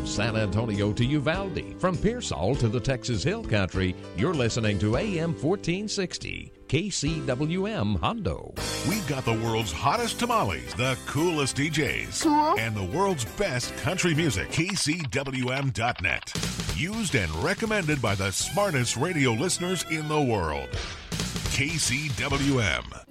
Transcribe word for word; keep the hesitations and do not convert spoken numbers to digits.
From San Antonio to Uvalde, from Pearsall to the Texas Hill Country, you're listening to A M fourteen sixty, K C W M Hondo. We've got the world's hottest tamales, the coolest D Js, cool, and the world's best country music. K C W M dot net. Used and recommended by the smartest radio listeners in the world. K C W M.